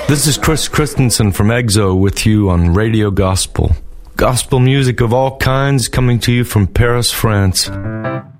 This is Chris Christensen from EXO with you on Radio Gospel. Gospel music of all kinds coming to you from Paris, France.